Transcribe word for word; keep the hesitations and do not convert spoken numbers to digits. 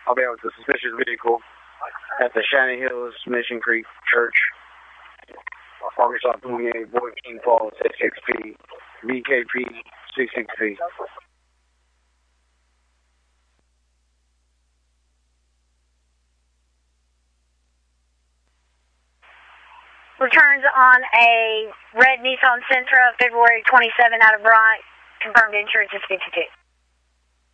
I'll be out with the suspicious vehicle at the Shannon Hills Mission Creek Church, Arkansas twenty-eight, Boyd King Falls, S six P, V K P, six six P. Returns on a red Nissan Sentra, February twenty-seventh out of Bryant. Confirmed insurance is fifty-two.